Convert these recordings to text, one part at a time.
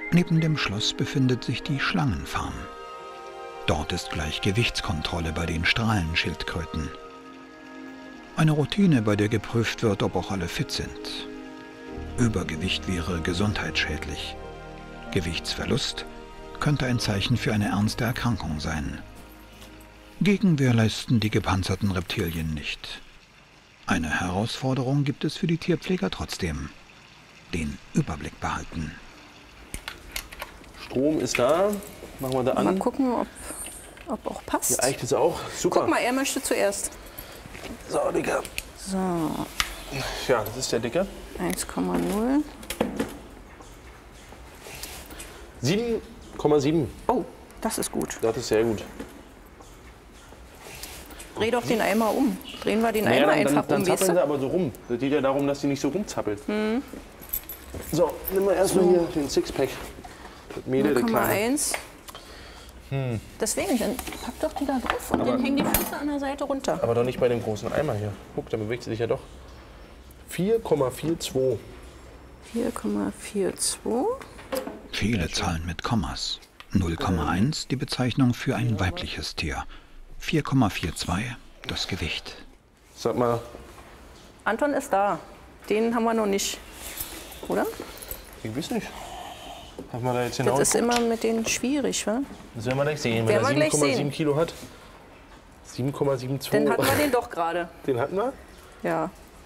Neben dem Schloss befindet sich die Schlangenfarm. Dort ist gleich Gewichtskontrolle bei den Strahlenschildkröten. Eine Routine, bei der geprüft wird, ob auch alle fit sind. Übergewicht wäre gesundheitsschädlich. Gewichtsverlust könnte ein Zeichen für eine ernste Erkrankung sein. Gegenwehr leisten die gepanzerten Reptilien nicht. Eine Herausforderung gibt es für die Tierpfleger trotzdem: den Überblick behalten. Strom ist da. Machen wir da an. Mal gucken, ob auch passt. Die Eicht ist auch super. Guck mal, er möchte zuerst. So, Dicker. So. Ja, das ist der Dicke. 1,0. 7,7. Oh, das ist gut. Das ist sehr gut. Dreh doch den Eimer um. Drehen wir den Eimer einfach dann um, weißt zappeln du? sie aber so rum. Das geht ja darum, dass die nicht so rumzappelt. So, nehmen wir erstmal hier den Sixpack. Das Mädel, der Kleine. 0,1. Deswegen, dann pack doch die da drauf und dann hängen die Füße an der Seite runter. Aber doch nicht bei dem großen Eimer hier. Guck, da bewegt sie sich ja doch. 4,42. 4,42. Viele Zahlen mit Kommas. 0,1 die Bezeichnung für ein weibliches Tier. 4,42 das Gewicht. Sag mal. Anton ist da. Den haben wir noch nicht. Oder? Ich weiß nicht. Haben wir da jetzt Das genau ist immer mit denen schwierig, wa? Das werden wir gleich sehen, wenn Werden er wir gleich 7,7 sehen. Kilo hat. 7,72. Dann hatten wir den doch gerade. Den hatten wir? Ja.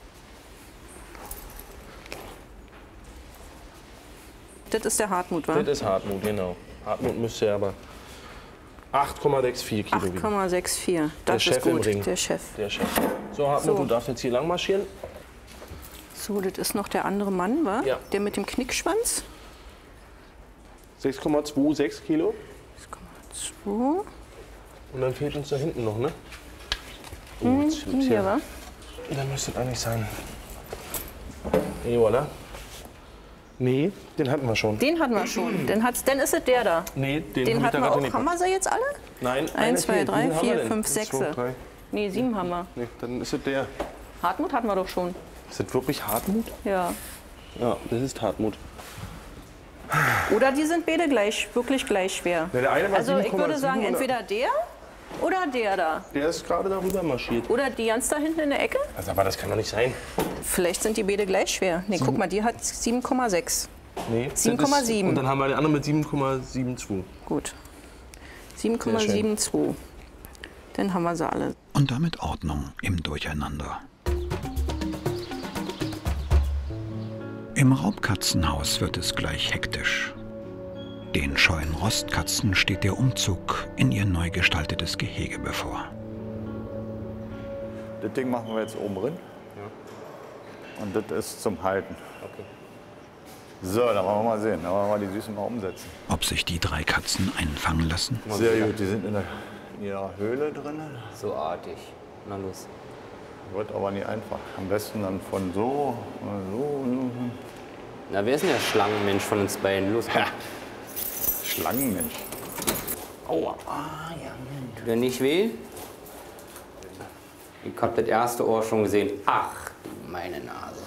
Das ist der Hartmut, wa? Das ist Hartmut, genau. Hartmut müsste aber 8,64 Kilo wiegen. 8,64. Das Chef ist gut. im Ring. Der Chef. Der Chef. So, Hartmut, So. du darfst jetzt hier lang marschieren. So, das ist noch der andere Mann, wa? Ja. Der mit dem Knickschwanz. 6,26 Kilo. 2. Und dann fehlt uns da hinten noch, ne? Oh, jetzt Die hier, wa? Dann müsste das eigentlich sein. Et voilà. Nee, den hatten wir schon. Den hatten wir schon. Dann ist es der da. Nee, Den hab ich hatten da wir gerade auch. nicht. Haben wir sie jetzt alle? Nein, 1, 2, 3, den haben wir 4, denn. 5, 1, 6. 2, 3. Nee, 7 haben wir. Nee, dann ist es der. Hartmut hatten wir doch schon. Ist das wirklich Hartmut? Ja. Ja, das ist Hartmut. Oder die sind beide wirklich gleich schwer. Ja, der eine war Also ich würde 7,7 sagen, oder- entweder der oder der da. Der ist gerade darüber marschiert. Oder die ganz da hinten in der Ecke. Also, aber das kann doch nicht sein. Vielleicht sind die beide gleich schwer. Nee, guck mal, die hat 7,6. Nee. 7,7. Und dann haben wir den anderen mit 7,72. Gut. 7,72. Dann haben wir sie alle. Und damit Ordnung im Durcheinander. Im Raubkatzenhaus wird es gleich hektisch. Den scheuen Rostkatzen steht der Umzug in ihr neu gestaltetes Gehege bevor. Das Ding machen wir jetzt oben drin. Und das ist zum Halten. Okay. So, dann wollen wir mal sehen. Dann wollen wir mal die Süßen mal umsetzen. Ob sich die 3 Katzen einfangen lassen? Sehr gut, die sind in ihrer Höhle drin. So artig. Na los. Wird aber nicht einfach. Am besten dann von so, so. Na, wer ist denn der Schlangenmensch von uns beiden? Los, komm. Schlangenmensch. Aua. Tut dir nicht weh? Ich hab das erste Ohr schon gesehen. Ach, du meine Nase.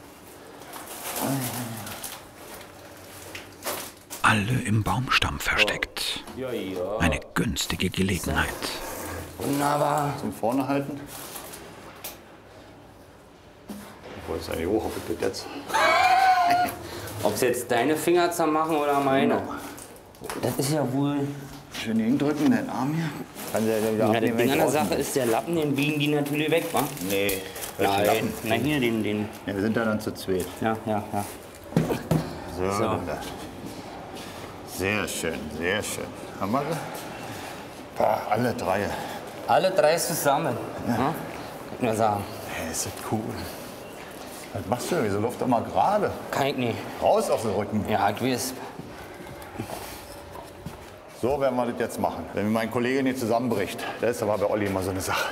Alle im Baumstamm versteckt. Ja, ja. Eine günstige Gelegenheit. Wunderbar. Zum vorne halten. Ich wollte es eigentlich hoch, ob ich das jetzt. Ob es jetzt deine Finger zermachen oder meine? Das ist ja wohl... Schön hindrücken, den Arm hier. Kann der denn wieder Ja, das abnehmen, Ding wenn an ich der draußen Sache ist, der Lappen, den biegen die natürlich weg, wa? bin? Nee. welchen Nein. Lappen? Na hier, den. Ja, wir sind da dann zu zweit. Ja. So. So. Da. Sehr schön, sehr schön. Haben wir sie? Boah, alle 3. Alle 3 zusammen. Ja. Kann ich nur sagen. Hey, ist das cool. Was machst du denn? Wieso läuft doch mal gerade? Kann ich nicht. Raus auf den Rücken. Ja, ich weiß. So werden wir das jetzt machen. Wenn mir mein Kollege nicht zusammenbricht, das ist aber bei Olli immer so eine Sache.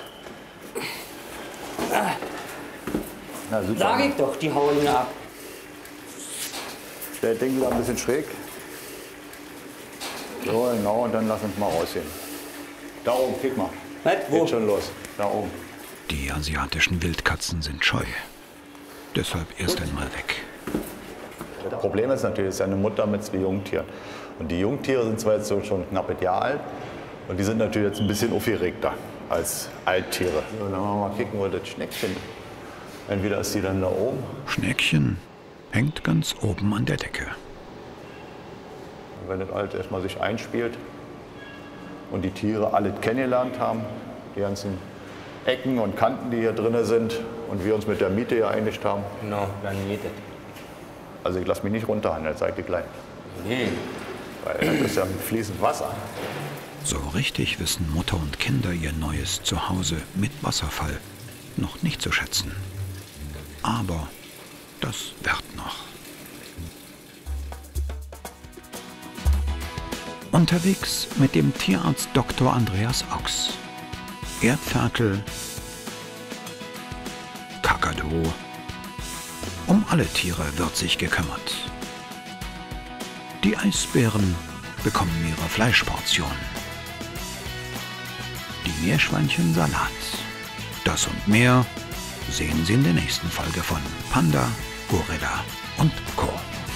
Na, super. Sag ich doch, die hauen mir ab. Stell das Ding wieder ein bisschen schräg. So, genau, und dann lass uns mal rausgehen. Da oben, kick mal. Was? Wo? Geht schon los. Da oben. Die asiatischen Wildkatzen sind scheu. Deshalb erst einmal weg. Problem ist natürlich, es ist ja eine Mutter mit 2 Jungtieren. Und die Jungtiere sind zwar jetzt so schon knapp ein Jahr alt und die sind natürlich jetzt ein bisschen aufgeregter als Alttiere. Und dann wollen wir mal kicken, wo das Schneckchen, entweder ist die dann da oben. Schneckchen hängt ganz oben an der Decke. Und wenn das alles erstmal sich einspielt und die Tiere alle kennengelernt haben, die ganzen Ecken und Kanten, die hier drin sind und wir uns mit der Miete hier einigt haben. Genau, dann geht es. Also ich lasse mich nicht runterhandeln, sag ich gleich. Nee. Weil das ist ja fließend Wasser. So richtig wissen Mutter und Kinder ihr neues Zuhause mit Wasserfall noch nicht zu schätzen. Aber das wird noch. Unterwegs mit dem Tierarzt Dr. Andreas Ochs. Erdferkel, Kakadu. Um alle Tiere wird sich gekümmert. Die Eisbären bekommen ihre Fleischportion. Die Meerschweinchen Salat. Das und mehr sehen Sie in der nächsten Folge von Panda, Gorilla und Co.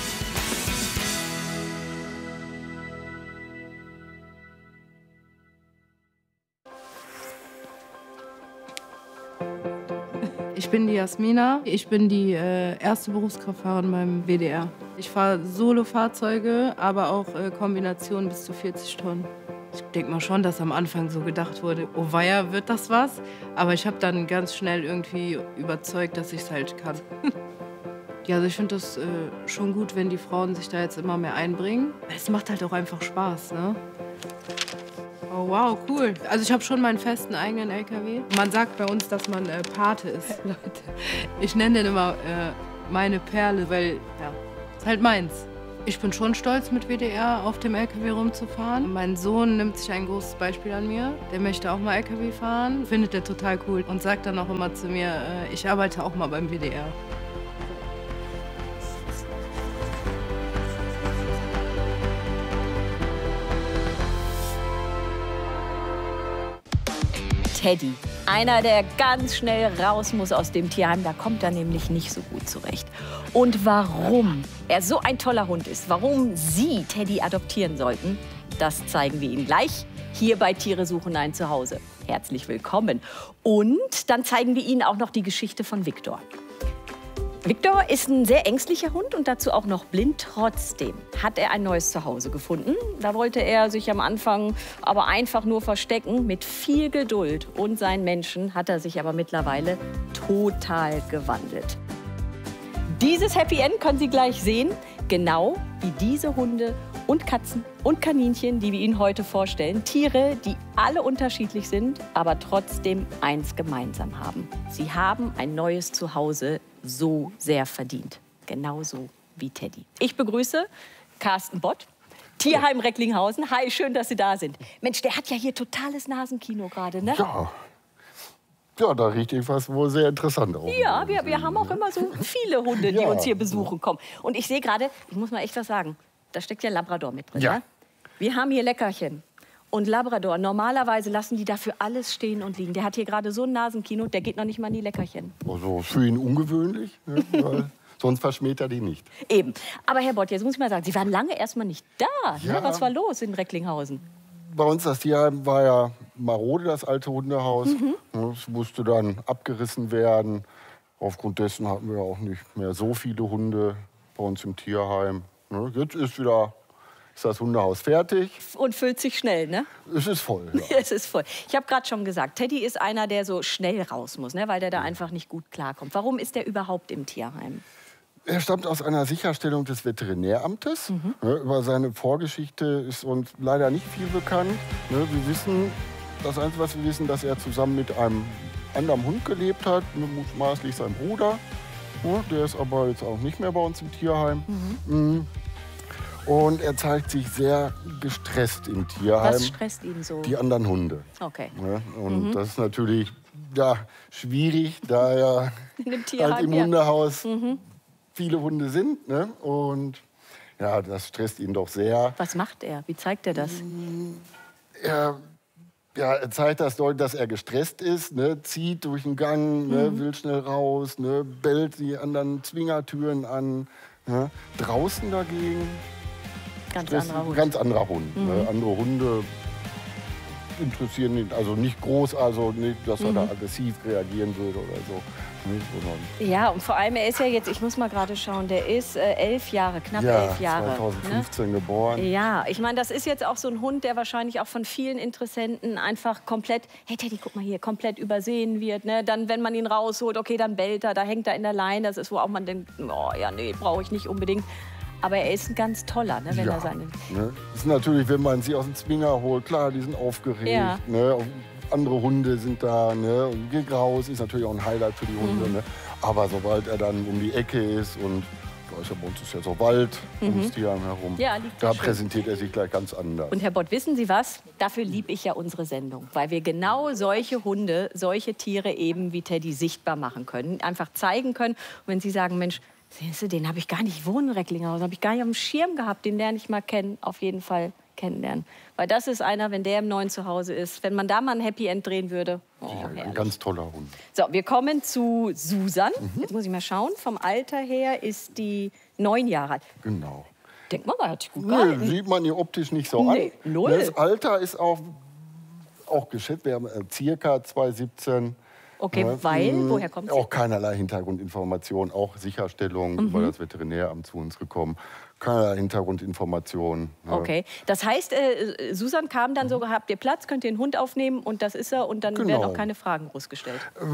Ich bin die Jasmina. Ich bin die erste Berufskraftfahrerin beim WDR. Ich fahre Solo-Fahrzeuge, aber auch Kombinationen bis zu 40 Tonnen. Ich denke mal schon, dass am Anfang so gedacht wurde, oh weia, wird das was? Aber ich habe dann ganz schnell irgendwie überzeugt, dass ich es halt kann. Ja, also ich finde das schon gut, wenn die Frauen sich da jetzt immer mehr einbringen. Es macht halt auch einfach Spaß, ne? Oh wow, cool. Also ich habe schon meinen festen eigenen LKW. Man sagt bei uns, dass man Pate ist, Leute. Ich nenne den immer meine Perle, weil, ja, ist halt meins. Ich bin schon stolz, mit WDR auf dem LKW rumzufahren. Mein Sohn nimmt sich ein großes Beispiel an mir. Der möchte auch mal LKW fahren, findet er total cool und sagt dann auch immer zu mir, ich arbeite auch mal beim WDR. Teddy. Einer, der ganz schnell raus muss aus dem Tierheim. Da kommt er nämlich nicht so gut zurecht. Und warum er so ein toller Hund ist, warum Sie Teddy adoptieren sollten, das zeigen wir Ihnen gleich hier bei Tiere suchen ein Zuhause. Herzlich willkommen. Und dann zeigen wir Ihnen auch noch die Geschichte von Viktor. Viktor ist ein sehr ängstlicher Hund und dazu auch noch blind. Trotzdem hat er ein neues Zuhause gefunden. Da wollte er sich am Anfang aber einfach nur verstecken. Mit viel Geduld und seinen Menschen hat er sich aber mittlerweile total gewandelt. Dieses Happy End können Sie gleich sehen, genau wie diese Hunde und Katzen und Kaninchen, die wir Ihnen heute vorstellen. Tiere, die alle unterschiedlich sind, aber trotzdem eins gemeinsam haben. Sie haben ein neues Zuhause so sehr verdient. Genauso wie Teddy. Ich begrüße Carsten Bott, Tierheim Recklinghausen. Hi, schön, dass Sie da sind. Mensch, der hat ja hier totales Nasenkino gerade, ne? Ja. Ja, da riecht irgendwas wohl sehr interessant aus. Ja, wir haben auch immer so viele Hunde, die uns hier besuchen kommen. Und ich sehe gerade, ich muss mal echt was sagen, da steckt ja Labrador mit drin. Ja. Ne? Wir haben hier Leckerchen. Und Labrador, normalerweise lassen die dafür alles stehen und liegen. Der hat hier gerade so ein Nasenkino, der geht noch nicht mal in die Leckerchen. Also für ihn ungewöhnlich, ne? Weil sonst verschmäht er die nicht. Eben. Aber Herr Bott, jetzt muss ich mal sagen, Sie waren lange erst mal nicht da. Ja. Ne? Was war los in Recklinghausen? Bei uns das Tierheim war ja marode, das alte Hundehaus. Es musste dann abgerissen werden. Aufgrund dessen hatten wir auch nicht mehr so viele Hunde bei uns im Tierheim. Jetzt ist das Hundehaus fertig. Und füllt sich schnell, ne? Es ist voll, ja. Es ist voll. Ich habe gerade schon gesagt, Teddy ist einer, der so schnell raus muss, ne? Weil der da einfach nicht gut klarkommt. Warum ist der überhaupt im Tierheim? Er stammt aus einer Sicherstellung des Veterinäramtes. Über seine Vorgeschichte ist uns leider nicht viel bekannt. Wir wissen, das Einzige, was wir wissen, dass er zusammen mit einem anderen Hund gelebt hat, mutmaßlich sein Bruder. Der ist aber jetzt auch nicht mehr bei uns im Tierheim. Und er zeigt sich sehr gestresst im Tierheim. Was stresst ihn so? Die anderen Hunde. Okay. Und das ist natürlich schwierig, da er In dem Tierheim, halt im Hundehaus viele Hunde sind. Ne? Und ja, das stresst ihn doch sehr. Was macht er? Wie zeigt er das? Er zeigt das deutlich, dass er gestresst ist, ne? Zieht durch den Gang, ne? Will schnell raus, ne? Bellt die anderen Zwingertüren an. Ne? Draußen dagegen Ganz anderer Hund. Ne? Andere Hunde interessieren ihn also nicht groß, also nicht, dass er da aggressiv reagieren würde oder so. Ja, und vor allem, er ist ja jetzt, ich muss mal gerade schauen, der ist 11 Jahre, knapp 11 Jahre. 2015 geboren. Ja, ich meine, das ist jetzt auch so ein Hund, der wahrscheinlich auch von vielen Interessenten einfach komplett, hey Teddy, guck mal hier, komplett übersehen wird. Ne? Dann, wenn man ihn rausholt, okay, dann bellt er, da hängt er in der Leine. Das ist, wo auch man denkt, oh ja, nee, brauche ich nicht unbedingt. Aber er ist ein ganz toller, ne, wenn er seine... Ne? Das ist natürlich, wenn man sie aus dem Zwinger holt, klar, die sind aufgeregt. Ja. Ne? Andere Hunde sind da, ne? Und Gegraus ist natürlich auch ein Highlight für die Hunde. Ne? Aber sobald er dann um die Ecke ist und bei uns ist ja so Wald ums Tierheim herum, da präsentiert er sich gleich ganz anders. Und Herr Bott, wissen Sie was? Dafür liebe ich ja unsere Sendung, weil wir genau solche Hunde, solche Tiere eben wie Teddy sichtbar machen können, einfach zeigen können. Und wenn Sie sagen, Mensch, sehen Sie, den habe ich gar nicht wohnen in Recklinghausen, habe ich gar nicht auf dem Schirm gehabt, den lerne ich mal kennen, auf jeden Fall kennenlernen. Weil das ist einer, wenn der im neuen Zuhause ist, wenn man da mal ein Happy End drehen würde. Oh, ein ganz toller Hund. So, wir kommen zu Susan. Jetzt muss ich mal schauen. Vom Alter her ist die 9 Jahre alt. Genau. Denkt man, hat sich gut gehalten. Sieht man ihr optisch nicht so an. Null. Das Alter ist auch geschätzt. Wir haben circa 2017. Okay, weil, woher kommt sie? Auch keinerlei Hintergrundinformationen, auch Sicherstellung über das Veterinäramt zu uns gekommen. Keinerlei Hintergrundinformationen. Ne? Okay, das heißt, Susan kam dann so, habt ihr Platz, könnt ihr einen Hund aufnehmen und das ist er und dann werden auch keine Fragen groß gestellt. Guck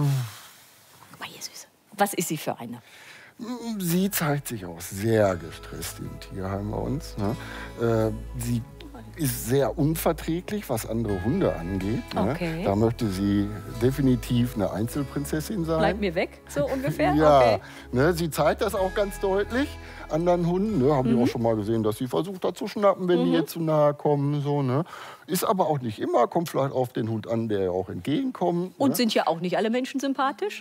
mal hier, Süße. Was ist sie für eine? Sie zeigt sich auch sehr gestresst im Tierheim bei uns. Ne? Sie ist sehr unverträglich, was andere Hunde angeht. Ne? Okay. Da möchte sie definitiv eine Einzelprinzessin sein. Bleib mir weg, so ungefähr? Ja, okay. Ne, sie zeigt das auch ganz deutlich anderen Hunden. Ne? Haben die auch schon mal gesehen, dass sie versucht, da zu schnappen, wenn die ihr zu nahe kommen. So, ne? Ist aber auch nicht immer, kommt vielleicht auf den Hund an, der ihr auch entgegenkommt. Und ne? sind ja auch nicht alle Menschen sympathisch?